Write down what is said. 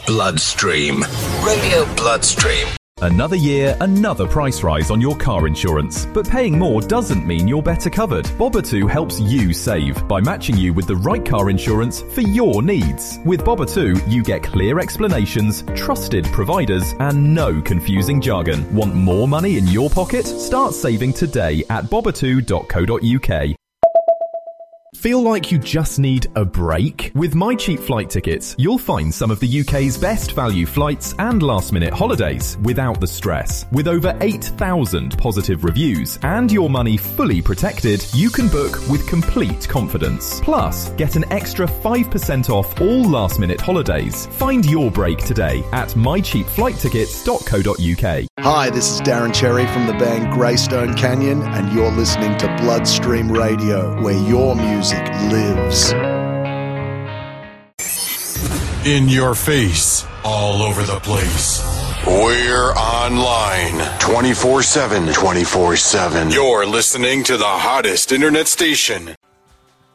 Bloodstream. Radio Bloodstream. Another year, another price rise on your car insurance. But paying more doesn't mean you're better covered. Boba2 helps you save by matching you with the right car insurance for your needs. With Boba2, you get clear explanations, trusted providers, and no confusing jargon. Want more money in your pocket? Start saving today at boba2.co.uk. Feel like you just need a break? With My Cheap Flight Tickets, you'll find some of the UK's best value flights and last-minute holidays without the stress. With over 8,000 positive reviews and your money fully protected, you can book with complete confidence. Plus, get an extra 5% off all last-minute holidays. Find your break today at mycheapflighttickets.co.uk. Hi, this is Darren Cherry from the band Greystone Canyon, and you're listening to Bloodstream Radio, where your music lives. In your face, all over the place. We're online 24/7. 24/7. You're listening to the hottest internet station.